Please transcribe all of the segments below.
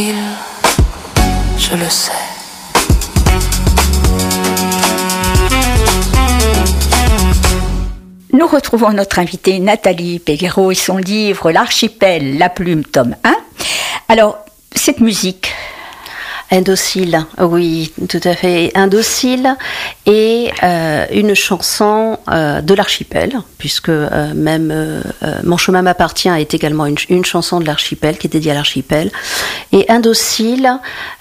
Je le sais. Nous retrouvons notre invitée Nathalie Peguero et son livre L'Archipel, la plume, tome 1. Alors, cette musique... Indocile, oui, tout à fait. Indocile et une chanson de l'Archipel, puisque même Mon chemin m'appartient est également une chanson de l'Archipel qui est dédiée à l'Archipel. Et Indocile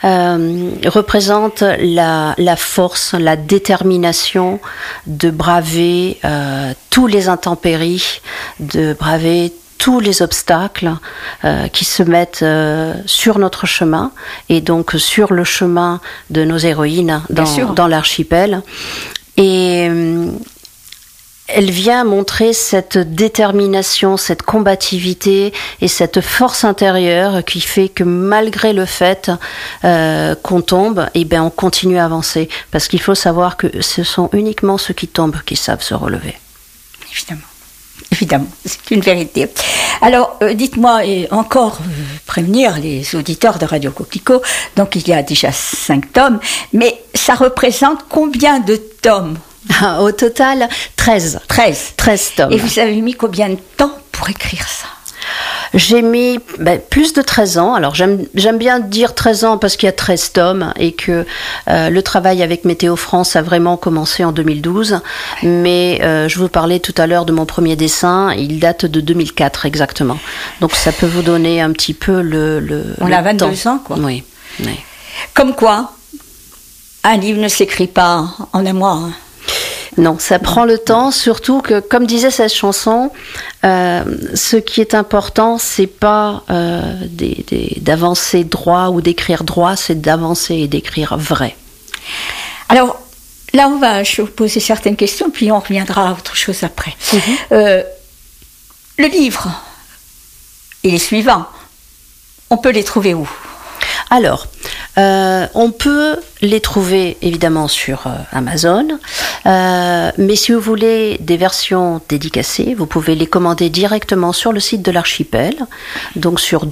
représente la force, la détermination de braver tous les intempéries, de braver tous les obstacles qui se mettent sur notre chemin et donc sur le chemin de nos héroïnes dans l'Archipel. Et elle vient montrer cette détermination, cette combativité et cette force intérieure qui fait que malgré le fait qu'on tombe, eh ben on continue à avancer. Parce qu'il faut savoir que ce sont uniquement ceux qui tombent qui savent se relever. Évidemment, c'est une vérité. Alors, dites-moi, et encore prévenir les auditeurs de Radio Coquelicot, donc il y a déjà 5 tomes, mais ça représente combien de tomes ? Au total, 13 tomes. Et vous avez mis combien de temps pour écrire ça ? J'ai mis plus de 13 ans. Alors j'aime bien dire 13 ans parce qu'il y a 13 tomes et que le travail avec Météo France a vraiment commencé en 2012. Mais je vous parlais tout à l'heure de mon premier dessin. Il date de 2004 exactement. Donc ça peut vous donner un petit peu On a 22 ans, quoi. Oui. Comme quoi, un livre ne s'écrit pas en un mois. Non, ça prend le temps, surtout que, comme disait cette chanson, ce qui est important, c'est pas d'avancer droit ou d'écrire droit, c'est d'avancer et d'écrire vrai. Alors, là, je vais vous poser certaines questions, puis on reviendra à autre chose après. Le livre et les suivants, on peut les trouver où ? Alors, on peut les trouver évidemment sur Amazon, mais si vous voulez des versions dédicacées, vous pouvez les commander directement sur le site de l'Archipel, donc sur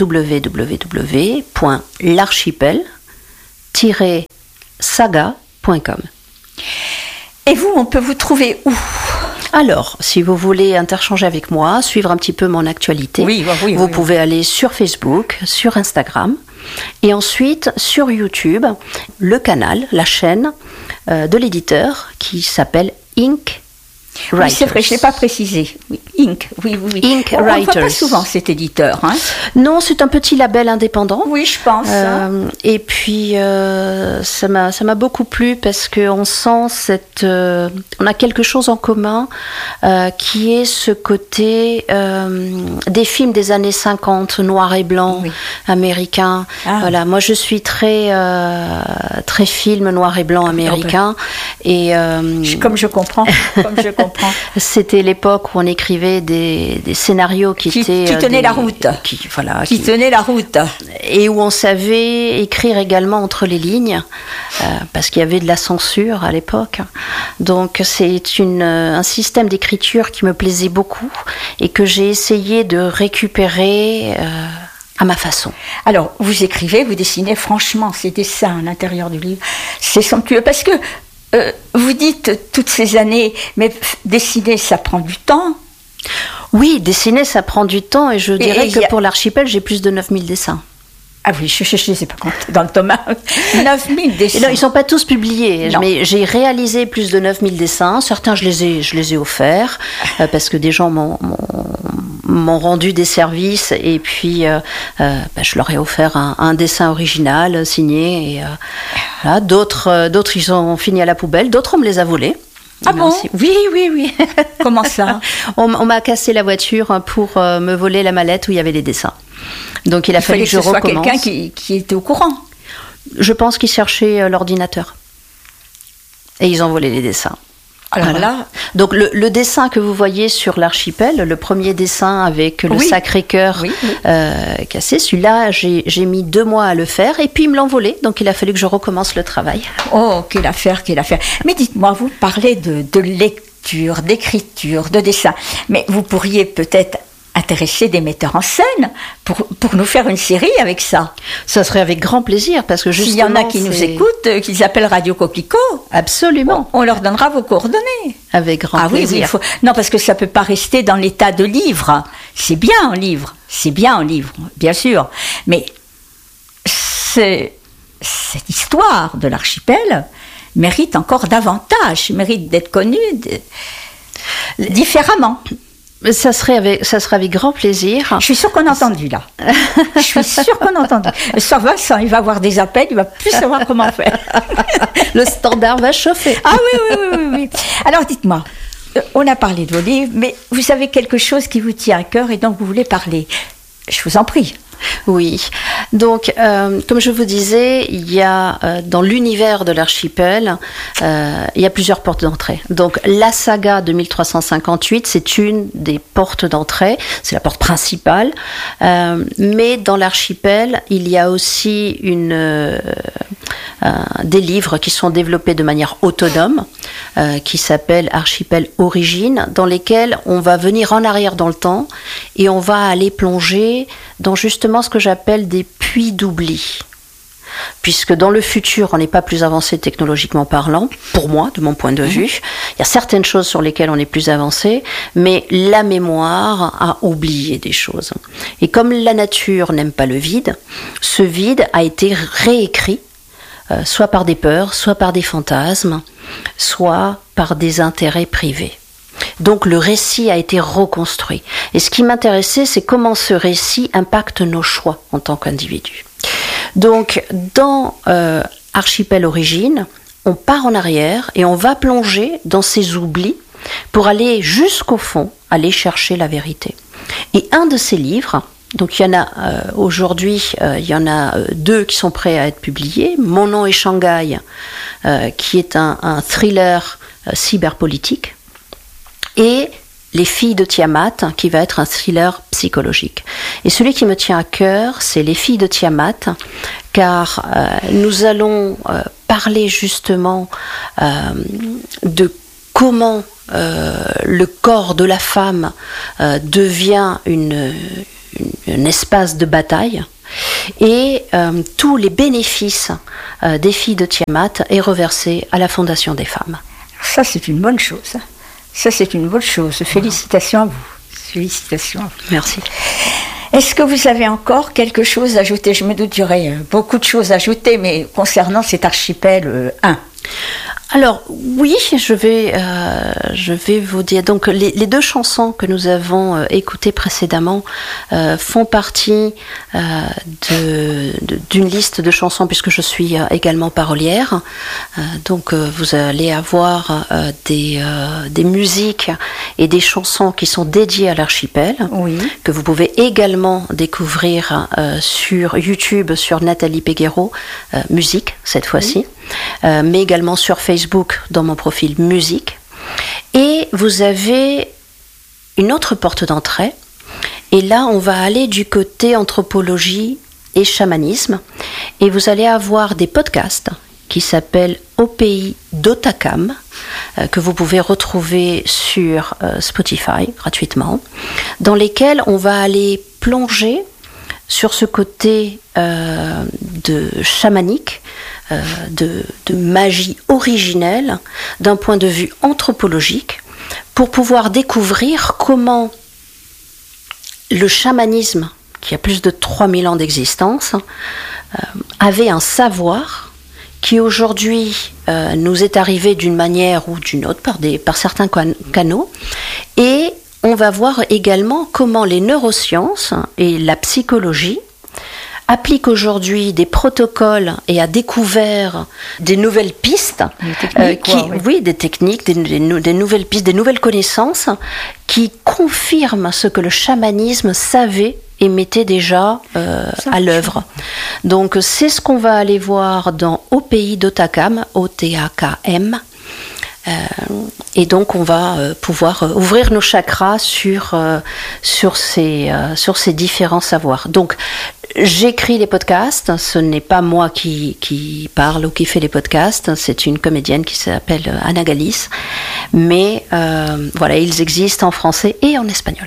www.l'archipel-saga.com. Et vous, on peut vous trouver où ? Alors, si vous voulez interchanger avec moi, suivre un petit peu mon actualité, vous pouvez aller sur Facebook, sur Instagram, et ensuite sur YouTube, le canal, la chaîne de l'éditeur qui s'appelle Ink Writers. Oui, c'est vrai, je ne l'ai pas précisé. Oui, Ink, oui. Ink on Writers. ne voit pas souvent cet éditeur. Hein. Non, c'est un petit label indépendant. Oui, je pense. Et puis, ça m'a beaucoup plu parce qu'on sent on a quelque chose en commun qui est ce côté des films des années 50, noir et blanc, américains. Voilà, moi, je suis très film noir et blanc américain. Et, comme je comprends. C'était l'époque où on écrivait des scénarios qui tenaient la route. Qui tenaient la route. Et où on savait écrire également entre les lignes, parce qu'il y avait de la censure à l'époque. Donc c'est un système d'écriture qui me plaisait beaucoup et que j'ai essayé de récupérer à ma façon. Alors, vous écrivez, vous dessinez, franchement, ces dessins à l'intérieur du livre, c'est somptueux, parce que vous dites toutes ces années, mais dessiner, ça prend du temps. Oui, dessiner, ça prend du temps, et je dirais que pour l'Archipel, j'ai plus de 9000 dessins. Ah oui, je ne sais pas compter dans le tome 1. 9000 dessins. Non, ils ne sont pas tous publiés, mais j'ai réalisé plus de 9000 dessins. Certains, je les ai offerts, parce que des gens m'ont rendu des services, et puis je leur ai offert un dessin original signé. Et, voilà. D'autres, ils ont fini à la poubelle, d'autres, on me les a volés. Ah bon ? Oui. Comment ça ? On m'a cassé la voiture pour me voler la mallette où il y avait les dessins. Donc il a fallu que je recommence. Soit quelqu'un qui était au courant. Je pense qu'ils cherchaient l'ordinateur. Et ils ont volé les dessins. Alors là... Donc le dessin que vous voyez sur l'Archipel, le premier dessin avec le Sacré-Cœur cassé, celui-là, j'ai mis 2 mois à le faire et puis ils me l'ont volé. Donc il a fallu que je recommence le travail. Oh, quelle affaire. Mais dites-moi, vous parlez de lecture, d'écriture, de dessin. Mais vous pourriez peut-être, à intéresser des metteurs en scène pour nous faire une série avec ça. Ça serait avec grand plaisir, parce que justement... S'il y en a qui nous écoutent, qu'ils appellent Radio Coquelicot, absolument, on leur donnera vos coordonnées. Avec grand plaisir. Oui, non, parce que ça ne peut pas rester dans l'état de livre. C'est bien un livre, bien sûr. Mais cette histoire de l'archipel mérite encore davantage, mérite d'être connue différemment. Ça serait avec grand plaisir. Je suis sûre qu'on a entendu, là. Je suis sûre qu'on a entendu. Ça va, il va avoir des appels, il va plus savoir comment faire. Le standard va chauffer. Ah oui. Alors, dites-moi, on a parlé de vos livres, mais vous avez quelque chose qui vous tient à cœur et dont vous voulez parler. Je vous en prie. Oui, donc comme je vous disais, il y a dans l'univers de l'archipel, il y a plusieurs portes d'entrée. Donc la saga de 1358, c'est une des portes d'entrée, c'est la porte principale, mais dans l'archipel, il y a aussi des livres qui sont développés de manière autonome, qui s'appellent Archipel Origine, dans lesquels on va venir en arrière dans le temps et on va aller plonger dans justement ce que j'appelle des puits d'oubli. Puisque dans le futur, on n'est pas plus avancé technologiquement parlant, pour moi, de mon point de vue. Il y a certaines choses sur lesquelles on est plus avancé, mais la mémoire a oublié des choses. Et comme la nature n'aime pas le vide, ce vide a été réécrit, soit par des peurs, soit par des fantasmes, soit par des intérêts privés. Donc le récit a été reconstruit. Et ce qui m'intéressait, c'est comment ce récit impacte nos choix en tant qu'individus. Donc dans Archipel Origine, on part en arrière et on va plonger dans ces oublis pour aller jusqu'au fond, aller chercher la vérité. Et un de ces livres, donc il y en a aujourd'hui, il y en a 2 qui sont prêts à être publiés. Mon nom est Shanghai, qui est un thriller cyberpolitique, et Les filles de Tiamat, qui va être un thriller psychologique. Et celui qui me tient à cœur, c'est Les filles de Tiamat, car nous allons parler justement de comment le corps de la femme devient un espace de bataille, et tous les bénéfices des filles de Tiamat est reversé à la Fondation des femmes. Ça, c'est une bonne chose. Ça, c'est une bonne chose. Félicitations à vous. Félicitations à vous. Merci. Est-ce que vous avez encore quelque chose à ajouter ? Je me doute qu'il y aurait beaucoup de choses à ajouter, mais concernant cet archipel 1. Alors oui, je vais vous dire. Donc les 2 chansons que nous avons écoutées précédemment font partie d'une liste de chansons, puisque je suis également parolière. Donc vous allez avoir des musiques et des chansons qui sont dédiées à l'archipel, oui, que vous pouvez également découvrir sur YouTube, sur Nathalie Peguero, musique cette fois-ci. Mais également sur Facebook dans mon profil musique. Et vous avez une autre porte d'entrée, et là on va aller du côté anthropologie et chamanisme, et vous allez avoir des podcasts qui s'appellent Au pays d'Otakam, que vous pouvez retrouver sur Spotify gratuitement, dans lesquels on va aller plonger sur ce côté de chamanique, de magie originelle d'un point de vue anthropologique, pour pouvoir découvrir comment le chamanisme, qui a plus de 3000 ans d'existence, avait un savoir qui aujourd'hui nous est arrivé d'une manière ou d'une autre par certains canaux, et on va voir également comment les neurosciences et la psychologie applique aujourd'hui des protocoles et a découvert des nouvelles pistes, des techniques, des nouvelles pistes, des nouvelles connaissances qui confirment ce que le chamanisme savait et mettait déjà à l'œuvre. Donc c'est ce qu'on va aller voir dans Au pays d'Otakam, O-T-A-K-M. Et donc on va pouvoir ouvrir nos chakras sur ces différents savoirs. Donc j'écris les podcasts, ce n'est pas moi qui parle ou qui fait les podcasts, c'est une comédienne qui s'appelle Anna Galis, mais voilà, ils existent en français et en espagnol.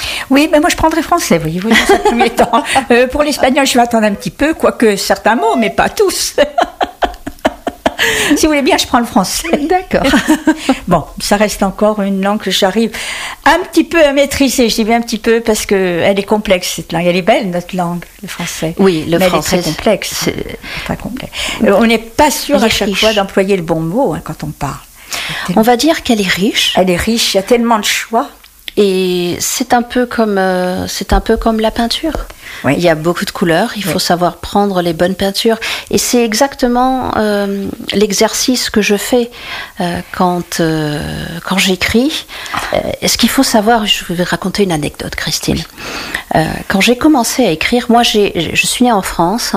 Oui, mais moi je prendrais français, voyez-vous, dans un premier temps. Pour l'espagnol, je vais attendre un petit peu, quoique certains mots, mais pas tous. Si vous voulez bien, je prends le français. D'accord. Bon, ça reste encore une langue que j'arrive un petit peu à maîtriser. Je dis bien un petit peu parce qu'elle est complexe, cette langue. Elle est belle, notre langue, le français. Oui, le mais français. Elle est très complexe. Très complexe. On n'est pas sûr à chaque fois d'employer le bon mot quand on parle. On va dire qu'elle est riche. Elle est riche, il y a tellement de choix. Et c'est un peu comme la peinture. Oui. Il y a beaucoup de couleurs, il faut savoir prendre les bonnes peintures. Et c'est exactement l'exercice que je fais quand j'écris. Ce qu'il faut savoir, je vais raconter une anecdote, Christine. Quand j'ai commencé à écrire, moi je suis née en France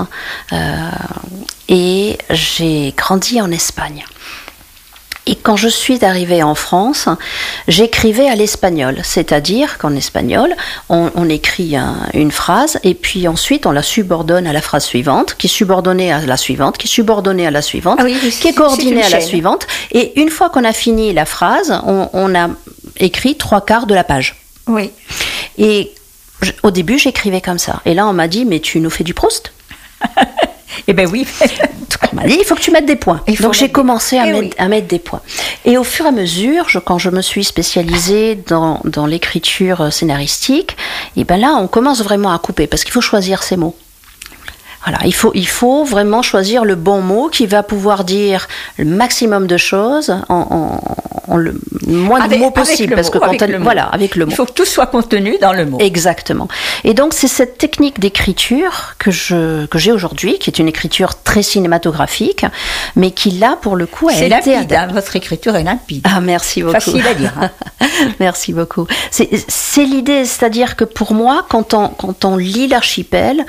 et j'ai grandi en Espagne. Et quand je suis arrivée en France, j'écrivais à l'espagnol, c'est-à-dire qu'en espagnol, on écrit une phrase et puis ensuite on la subordonne à la phrase suivante, qui est subordonnée à la suivante, qui est subordonnée à la suivante, qui est coordonnée à la suivante. Et une fois qu'on a fini la phrase, on a écrit 3/4 de la page. Oui. Et au début, j'écrivais comme ça. Et là, on m'a dit, mais tu nous fais du Proust ? Eh bien oui. On m'a dit, il faut que tu mettes des points. Donc j'ai commencé à mettre des points. Et au fur et à mesure, quand je me suis spécialisée dans l'écriture scénaristique, et ben là, on commence vraiment à couper, parce qu'il faut choisir ses mots. Voilà, il faut vraiment choisir le bon mot qui va pouvoir dire le maximum de choses en le moins de mots possible, parce que avec le mot. Il faut que tout soit contenu dans le mot. Exactement. Et donc c'est cette technique d'écriture que j'ai aujourd'hui, qui est une écriture très cinématographique, mais qui là pour le coup c'est limpide. Votre écriture est limpide. Ah, merci beaucoup. Facile à dire. Merci beaucoup. C'est l'idée, c'est-à-dire que pour moi, quand on lit l'archipel,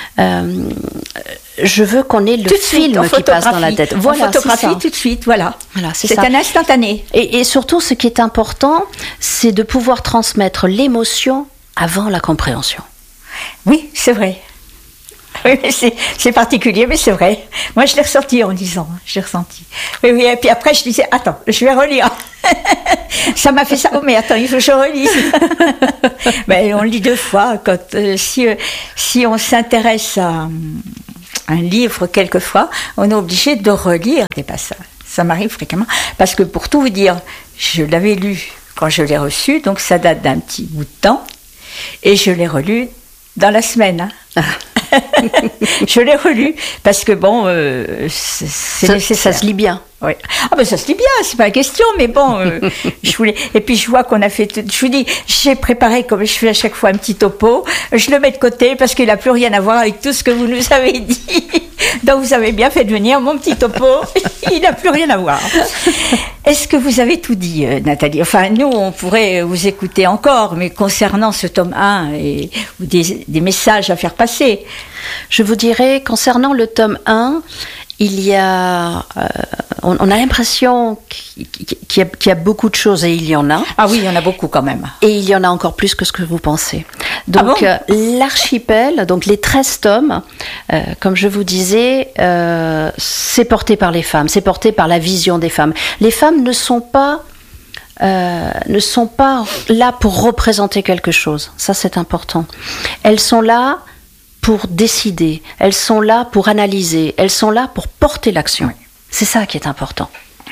je veux qu'on ait le film qui passe dans la tête. Voilà, photographie tout de suite, voilà. C'est un instantané. Et surtout, ce qui est important, c'est de pouvoir transmettre l'émotion avant la compréhension. Oui, c'est vrai. Oui, c'est particulier, mais c'est vrai. Moi, je l'ai ressenti en lisant. Je l'ai ressenti. Oui, et puis après, je disais, attends, je vais relire. Ça m'a fait ça. Oh, mais attends, il faut que je relise. Ben, on lit 2 fois. Si on s'intéresse à un livre quelquefois, on est obligé de relire des passages. Ça m'arrive fréquemment. Parce que pour tout vous dire, je l'avais lu quand je l'ai reçu, donc ça date d'un petit bout de temps. Et je l'ai relu dans la semaine. Je l'ai relu parce que bon, c'est nécessaire. Ça se lit bien. Oui. Ah ben ça se lit bien, c'est pas la question, mais bon, je voulais. Et puis je vois qu'on a fait. Je vous dis, j'ai préparé comme je fais à chaque fois un petit topo. Je le mets de côté parce qu'il n'a plus rien à voir avec tout ce que vous nous avez dit. Donc vous avez bien fait de venir mon petit topo. Il n'a plus rien à voir. Est-ce que vous avez tout dit, Nathalie? Enfin, nous, on pourrait vous écouter encore, mais concernant ce tome 1 ou des messages à faire passer. Je vous dirais, concernant le tome 1, il y a, on a l'impression qu'il y a beaucoup de choses, et il y en a. Ah oui, il y en a beaucoup quand même. Et il y en a encore plus que ce que vous pensez. Donc l'archipel, donc les 13 tomes, comme je vous disais, c'est porté par les femmes, c'est porté par la vision des femmes. Les femmes ne sont pas là pour représenter quelque chose. Ça, c'est important. Elles sont là pour décider, elles sont là pour analyser, elles sont là pour porter l'action. Oui. C'est ça qui est important.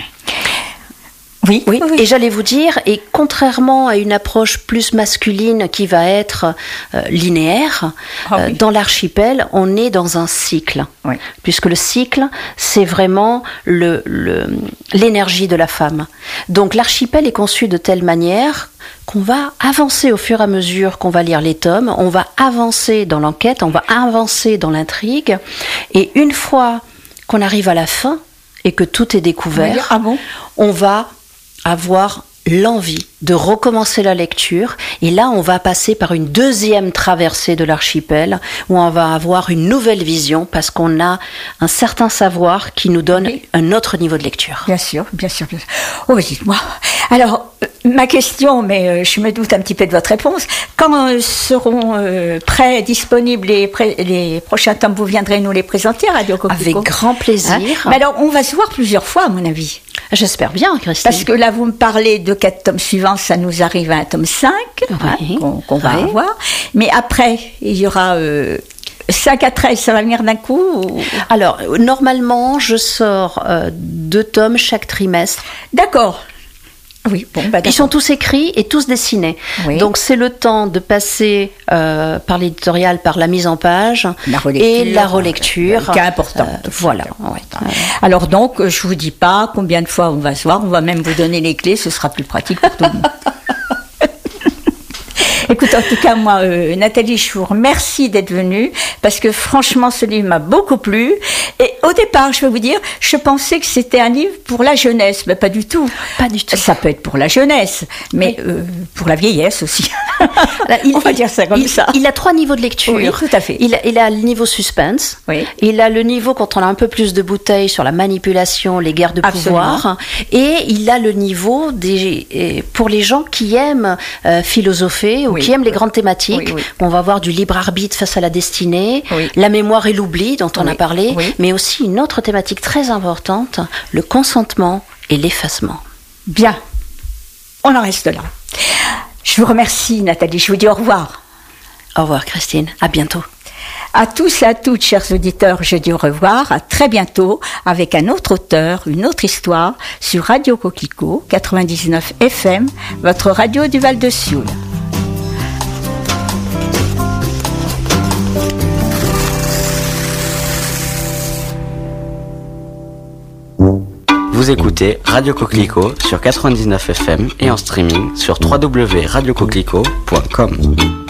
Oui. Et j'allais vous dire, et contrairement à une approche plus masculine qui va être linéaire, dans l'archipel, on est dans un cycle. Oui. Puisque le cycle, c'est vraiment l'énergie de la femme. Donc l'archipel est conçu de telle manière qu'on va avancer au fur et à mesure qu'on va lire les tomes, on va avancer dans l'enquête, on va avancer dans l'intrigue, et une fois qu'on arrive à la fin et que tout est découvert, on va avoir l'envie de recommencer la lecture, et là on va passer par une deuxième traversée de l'archipel où on va avoir une nouvelle vision parce qu'on a un certain savoir qui nous donne un autre niveau de lecture. Bien sûr. Oh, dites-moi. Alors, ma question, mais je me doute un petit peu de votre réponse, quand seront prêts, disponibles les prochains tomes, vous viendrez nous les présenter à Radio Coquelicot? Avec grand plaisir. Mais alors, on va se voir plusieurs fois, à mon avis. J'espère bien, Christine. Parce que là, vous me parlez de 4 tomes suivants, ça nous arrive à un tome 5, Oui. qu'on va avoir. Mais après, il y aura 5 à 13, ça va venir d'un coup ou... Alors, normalement, je sors 2 tomes chaque trimestre. D'accord. Oui, bon, bah, Ils sont tous écrits et tous dessinés. Oui. Donc, c'est le temps de passer par l'éditorial, par la mise en page et la relecture. Qui est important. Voilà. Ouais. Alors donc, je vous dis pas combien de fois on va se voir, on va même vous donner les clés, ce sera plus pratique pour tout le monde. Écoute, en tout cas, moi, Nathalie, je vous remercie d'être venue, parce que franchement, ce livre m'a beaucoup plu. Et au départ, je vais vous dire, je pensais que c'était un livre pour la jeunesse, mais pas du tout. Pas du tout. Ça peut être pour la jeunesse, mais pour la vieillesse aussi. Là, On va dire ça comme ça. Il a 3 niveaux de lecture. Oui, tout à fait. Il a le niveau suspense. Oui. Il a le niveau quand on a un peu plus de bouteilles sur la manipulation, les guerres de pouvoir. Et il a le niveau pour les gens qui aiment philosopher ou qui aiment les grandes thématiques. Oui. On va voir du libre arbitre face à la destinée, Oui. la mémoire et l'oubli dont on a parlé, Oui. mais aussi une autre thématique très importante, le consentement et l'effacement. Bien, on en reste là. Je vous remercie, Nathalie. Je vous dis au revoir. Au revoir, Christine. À bientôt. À tous et à toutes, chers auditeurs, je dis au revoir. À très bientôt avec un autre auteur, une autre histoire sur Radio Coquelicot 99 FM, votre radio du Val-de-Sioule. Vous écoutez Radio Coquelicot sur 99 FM et en streaming sur www.radiocoquelicot.com.